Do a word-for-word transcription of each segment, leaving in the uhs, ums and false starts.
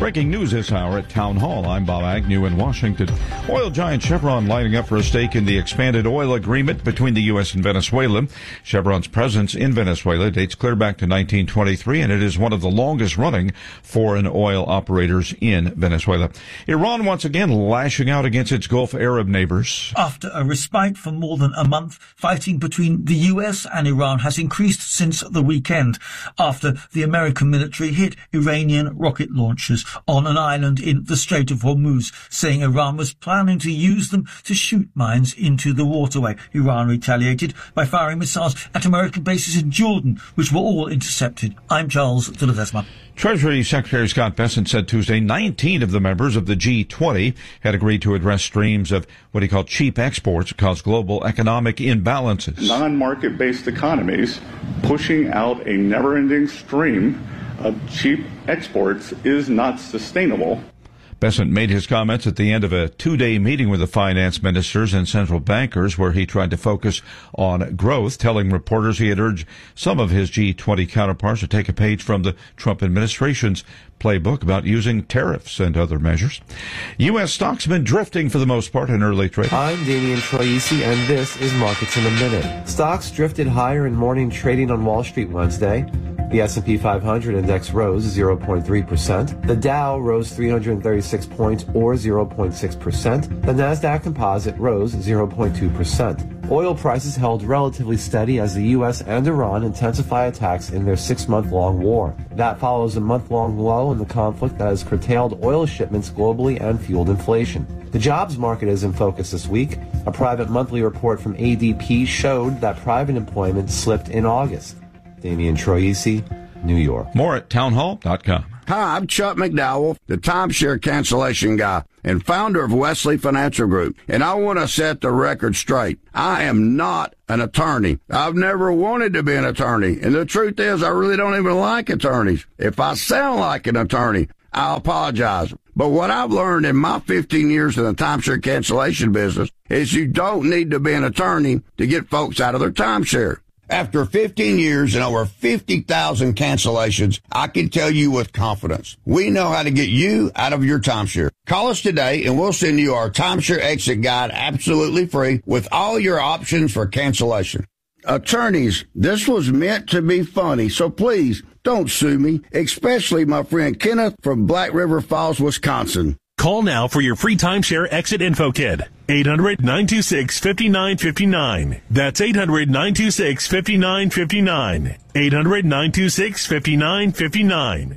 Breaking news this hour at Town Hall. I'm Bob Agnew in Washington. Oil giant Chevron lining up for a stake in the expanded oil agreement between the U S and Venezuela. Chevron's presence in Venezuela dates clear back to nineteen twenty-three, and it is one of the longest-running foreign oil operators in Venezuela. Iran once again lashing out against its Gulf Arab neighbors. After a respite for more than a month, fighting between the U S and Iran has increased since the weekend, after the American military hit Iranian rocket launchers on an island in the Strait of Hormuz, saying Iran was planning to use them to shoot mines into the waterway. Iran retaliated by firing missiles at American bases in Jordan, which were all intercepted. I'm Charles de Ledesma. Treasury Secretary Scott Bessent said Tuesday nineteen of the members of the G twenty had agreed to address streams of what he called cheap exports that cause global economic imbalances. Non-market-based economies pushing out a never-ending stream of cheap exports is not sustainable. Bessent made his comments at the end of a two-day meeting with the finance ministers and central bankers where he tried to focus on growth, telling reporters he had urged some of his G twenty counterparts to take a page from the Trump administration's playbook about using tariffs and other measures. U S stocks have been drifting for the most part in early trade. I'm Damian Troisi, and this is Markets in a Minute. Stocks drifted higher in morning trading on Wall Street Wednesday. The S and P five hundred index rose zero point three percent. The Dow rose three hundred thirty-six points, or zero point six percent. The Nasdaq Composite rose zero point two percent. Oil prices held relatively steady as the U S and Iran intensify attacks in their six-month-long war. That follows a month-long lull in the conflict that has curtailed oil shipments globally and fueled inflation. The jobs market is in focus this week. A private monthly report from A D P showed that private employment slipped in August. Damian Troisi, New York. More at townhall dot com. Hi, I'm Chuck McDowell, the timeshare cancellation guy and founder of Wesley Financial Group, and I want to set the record straight. I am not an attorney. I've never wanted to be an attorney, and the truth is I really don't even like attorneys. If I sound like an attorney, I apologize. But what I've learned in my fifteen years in the timeshare cancellation business is you don't need to be an attorney to get folks out of their timeshare. After fifteen years and over fifty thousand cancellations, I can tell you with confidence, we know how to get you out of your timeshare. Call us today and we'll send you our timeshare exit guide absolutely free with all your options for cancellation. Attorneys, this was meant to be funny, so please don't sue me, especially my friend Kenneth from Black River Falls, Wisconsin. Call now for your free timeshare exit info kit. eight hundred, nine two six, five nine five nine. That's eight hundred, nine two six, five nine five nine. eight hundred, nine two six, five nine five nine.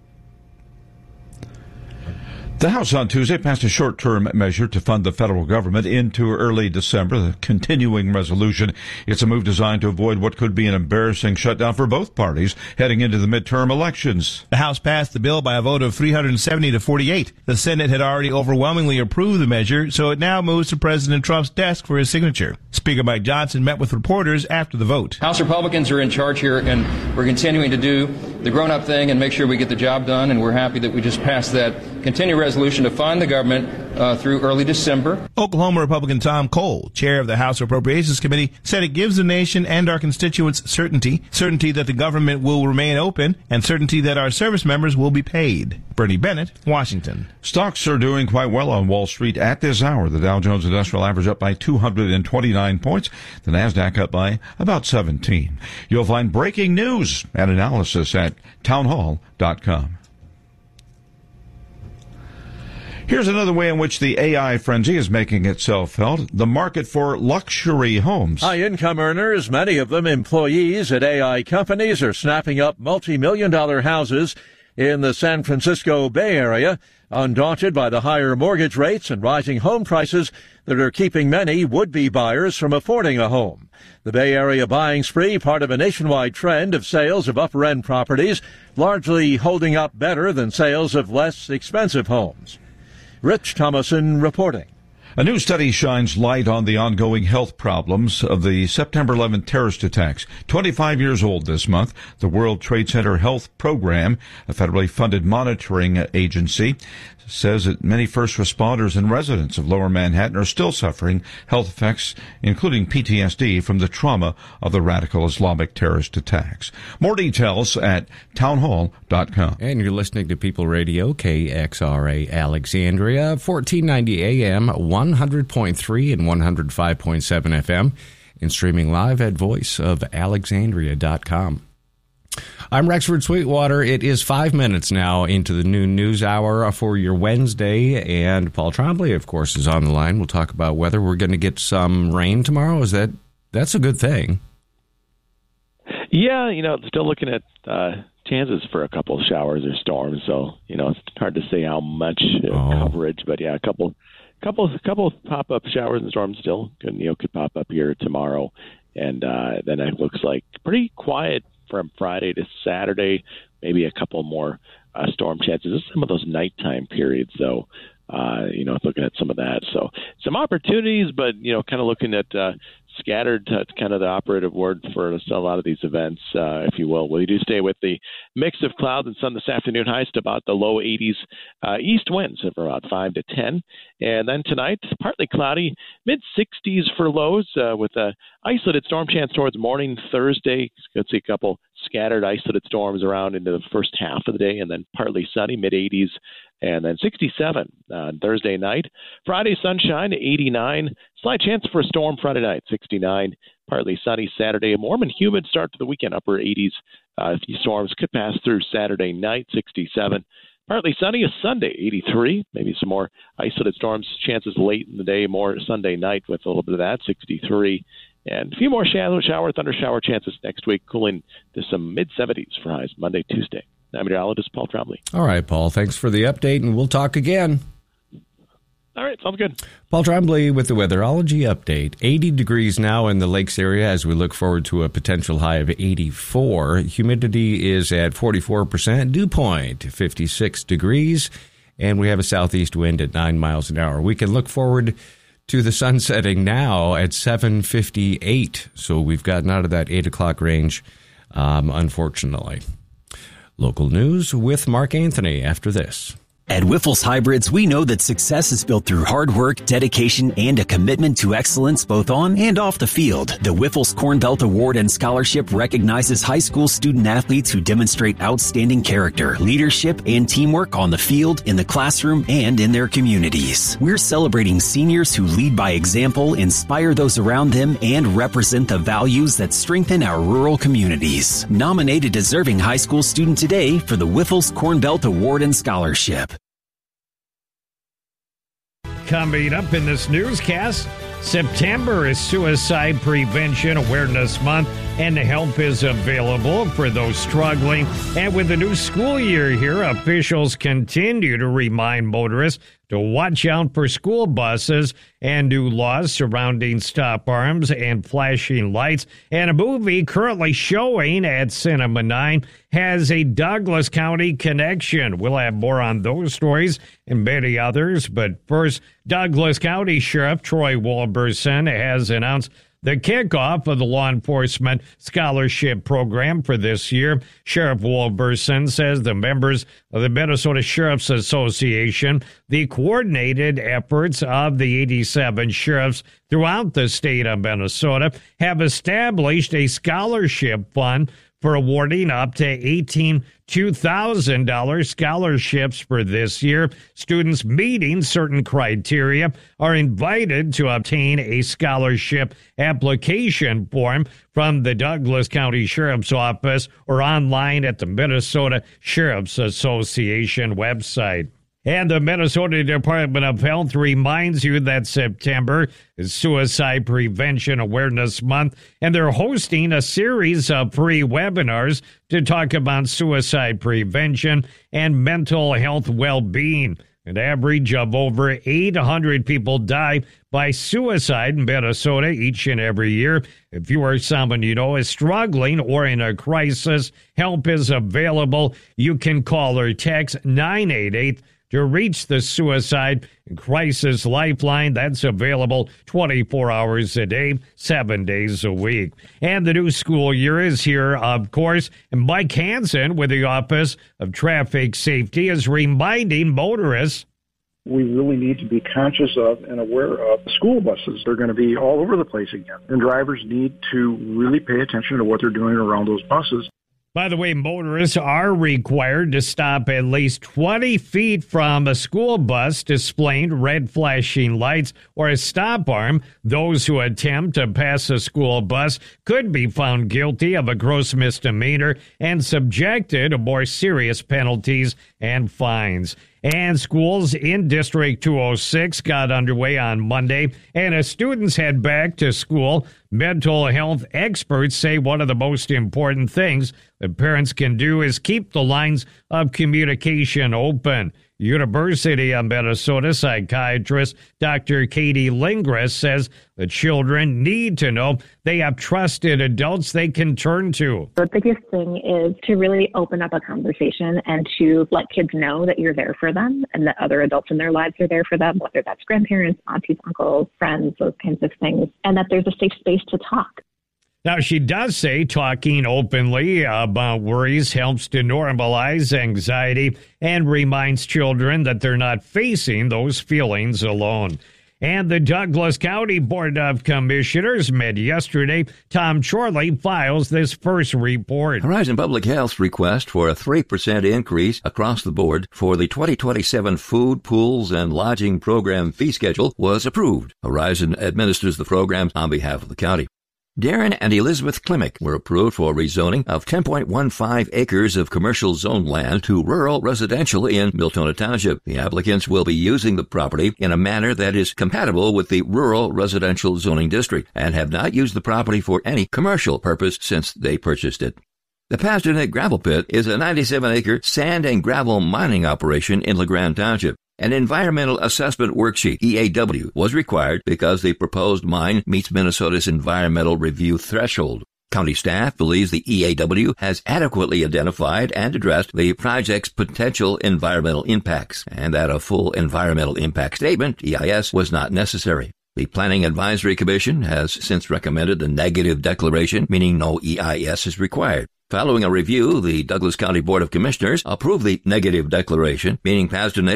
The House on Tuesday passed a short-term measure to fund the federal government into early December, the continuing resolution. It's a move designed to avoid what could be an embarrassing shutdown for both parties heading into the midterm elections. The House passed the bill by a vote of three hundred seventy to forty-eight. The Senate had already overwhelmingly approved the measure, so it now moves to President Trump's desk for his signature. Speaker Mike Johnson met with reporters after the vote. House Republicans are in charge here, and we're continuing to do the grown-up thing and make sure we get the job done, and we're happy that we just passed that continuing resolution to fund the government uh, through early December. Oklahoma Republican Tom Cole, chair of the House Appropriations Committee, said it gives the nation and our constituents certainty, certainty that the government will remain open, and certainty that our service members will be paid. Bernie Bennett, Washington. Stocks are doing quite well on Wall Street at this hour. The Dow Jones Industrial Average up by two hundred twenty-nine points. The Nasdaq up by about seventeen. You'll find breaking news and analysis at townhall dot com. Here's another way in which the A I frenzy is making itself felt, the market for luxury homes. High-income earners, many of them employees at A I companies, are snapping up multi-million dollar houses in the San Francisco Bay Area, undaunted by the higher mortgage rates and rising home prices that are keeping many would-be buyers from affording a home. The Bay Area buying spree, part of a nationwide trend of sales of upper-end properties, largely holding up better than sales of less expensive homes. Rich Thomason reporting. A new study shines light on the ongoing health problems of the September eleventh terrorist attacks. twenty-five years old this month, the World Trade Center Health Program, a federally funded monitoring agency, says that many first responders and residents of Lower Manhattan are still suffering health effects, including P T S D from the trauma of the radical Islamic terrorist attacks. More details at townhall dot com. And you're listening to People Radio, K X R A Alexandria, fourteen ninety A M, one hundred point three and one hundred five point seven F M, and streaming live at voice of alexandria dot com. I'm Rexford Sweetwater. It is five minutes now into the noon news hour for your Wednesday, and Paul Trombley, of course, is on the line. We'll talk about whether we're going to get some rain tomorrow. Is that that's a good thing? Yeah, you know, still looking at uh, chances for a couple of showers or storms. So, you know, it's hard to say how much uh, oh. coverage, but yeah, a couple, couple, couple of pop-up showers and storms still could, you know, could pop up here tomorrow, and uh, then it looks like pretty quiet from Friday to Saturday, maybe a couple more uh, storm chances. This is some of those nighttime periods, though, uh, you know, looking at some of that. So some opportunities, but, you know, kind of looking at uh, scattered, uh, kind of the operative word for a lot of these events, uh, if you will. We do stay with the mix of clouds and sun this afternoon, highs to about the low eighties, uh, east winds of about five to ten. And then tonight, partly cloudy, mid sixties for lows uh, with a isolated storm chance towards morning Thursday. Could see a couple scattered isolated storms around into the first half of the day, and then partly sunny, mid eighties, and then sixty-seven on Thursday night. Friday, sunshine, eighty-nine. Slight chance for a storm Friday night, sixty-nine. Partly sunny Saturday. A warm and humid start to the weekend, upper eighties. Uh, a few storms could pass through Saturday night, sixty-seven. Partly sunny is Sunday, eighty-three. Maybe some more isolated storms chances late in the day, more Sunday night with a little bit of that, sixty-three. And a few more shower, shower thunder shower chances next week, cooling to some mid-seventies for highs Monday, Tuesday. I'm meteorologist Paul Trombley. All right, Paul, thanks for the update, and we'll talk again. All right, sounds good. Paul Trombley with the weatherology update. eighty degrees now in the lakes area as we look forward to a potential high of eighty-four. Humidity is at forty-four percent. Dew point, fifty-six degrees. And we have a southeast wind at nine miles an hour. We can look forward to the sun setting now at seven fifty-eight. So we've gotten out of that eight o'clock range, um, unfortunately. Local news with Mark Anthony after this. At Wyffels Hybrids, we know that success is built through hard work, dedication, and a commitment to excellence both on and off the field. The Wyffels Corn Belt Award and Scholarship recognizes high school student athletes who demonstrate outstanding character, leadership, and teamwork on the field, in the classroom, and in their communities. We're celebrating seniors who lead by example, inspire those around them, and represent the values that strengthen our rural communities. Nominate a deserving high school student today for the Wyffels Corn Belt Award and Scholarship. Coming up in this newscast, September is Suicide Prevention Awareness Month, and help is available for those struggling. And with the new school year here, officials continue to remind motorists to watch out for school buses, and new laws surrounding stop arms and flashing lights. And a movie currently showing at Cinema nine has a Douglas County connection. We'll have more on those stories and many others. But first, Douglas County Sheriff Troy Wilberson has announced the kickoff of the Law Enforcement Scholarship Program for this year. Sheriff Wilberson says the members of the Minnesota Sheriff's Association, the coordinated efforts of the eighty-seven sheriffs throughout the state of Minnesota, have established a scholarship fund for awarding up to eighteen two thousand dollars scholarships for this year. Students meeting certain criteria are invited to obtain a scholarship application form from the Douglas County Sheriff's Office or online at the Minnesota Sheriff's Association website. And the Minnesota Department of Health reminds you that September is Suicide Prevention Awareness Month, and they're hosting a series of free webinars to talk about suicide prevention and mental health well-being. An average of over eight hundred people die by suicide in Minnesota each and every year. If you or someone you know is struggling or in a crisis, help is available. You can call or text nine eight eight, to reach the Suicide Crisis Lifeline. That's available twenty-four hours a day, seven days a week. And the new school year is here, of course. And Mike Hansen with the Office of Traffic Safety is reminding motorists we really need to be conscious of and aware of school buses. They're going to be all over the place again. And drivers need to really pay attention to what they're doing around those buses. By the way, motorists are required to stop at least twenty feet from a school bus displaying red flashing lights or a stop arm. Those who attempt to pass a school bus could be found guilty of a gross misdemeanor and subjected to more serious penalties and fines. And schools in District two oh six got underway on Monday, and as students head back to school, mental health experts say one of the most important things that parents can do is keep the lines of communication open. University of Minnesota psychiatrist Doctor Katie Lindgren says the children need to know they have trusted adults they can turn to. The biggest thing is to really open up a conversation and to let kids know that you're there for them and that other adults in their lives are there for them, whether that's grandparents, aunties, uncles, friends, those kinds of things, and that there's a safe space to talk. Now, she does say talking openly about worries helps to normalize anxiety and reminds children that they're not facing those feelings alone. And the Douglas County Board of Commissioners met yesterday. Tom Chorley files this first report. Horizon Public Health's request for a three percent increase across the board for the twenty twenty-seven Food, Pools, and Lodging Program fee schedule was approved. Horizon administers the program on behalf of the county. Darren and Elizabeth Klimek were approved for rezoning of ten point one five acres of commercial zone land to rural residential in Miltona Township. The applicants will be using the property in a manner that is compatible with the rural residential zoning district and have not used the property for any commercial purpose since they purchased it. The Pasternak Gravel Pit is a ninety-seven acre sand and gravel mining operation in LeGrand Township. An environmental assessment worksheet, E A W, was required because the proposed mine meets Minnesota's environmental review threshold. County staff believes the E A W has adequately identified and addressed the project's potential environmental impacts, and that a full environmental impact statement, E I S, was not necessary. The Planning Advisory Commission has since recommended a negative declaration, meaning no E I S is required. Following a review, the Douglas County Board of Commissioners approved the negative declaration, meaning Pasternak